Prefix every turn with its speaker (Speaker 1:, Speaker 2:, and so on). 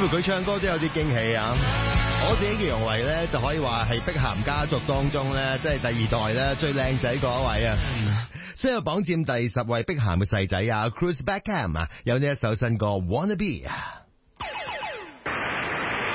Speaker 1: 乎佢唱歌都有啲驚喜啊！我自己嘅認為咧，就可以話係碧咸家族當中咧，即係第二代咧最靚仔嗰位啊！先有榜佔第10位碧咸嘅細仔啊 ，Chris Beckham 啊，有呢一首新歌《Wanna Be》。